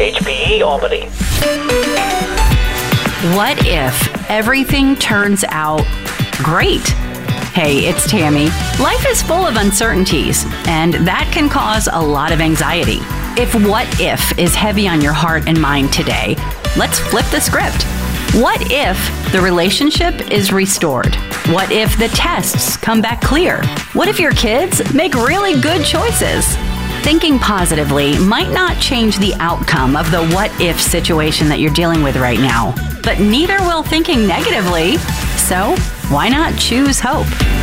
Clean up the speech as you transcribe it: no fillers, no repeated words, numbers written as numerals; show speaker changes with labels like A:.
A: WHPE Albany.
B: What if everything turns out great? Hey, it's Tammy. Life is full of uncertainties, and that can cause a lot of anxiety. If what if is heavy on your heart and mind today, let's flip the script. What if the relationship is restored? What if the tests come back clear? What if your kids make really good choices? Thinking positively might not change the outcome of the what if situation that you're dealing with right now, but neither will thinking negatively. So why not choose hope?